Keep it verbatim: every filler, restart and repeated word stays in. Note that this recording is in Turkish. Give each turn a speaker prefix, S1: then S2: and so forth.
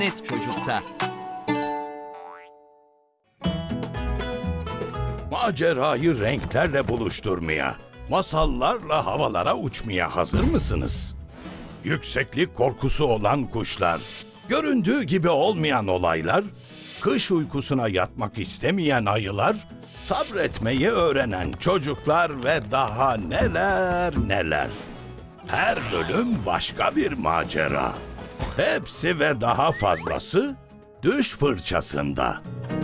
S1: Net çocukta.
S2: Macerayı renklerle buluşturmaya, masallarla havalara uçmaya hazır mısınız? Yükseklik korkusu olan kuşlar, göründüğü gibi olmayan olaylar, kış uykusuna yatmak istemeyen ayılar, sabretmeyi öğrenen çocuklar ve daha neler neler. Her bölüm başka bir macera. Hepsi ve daha fazlası Düş Fırçasında.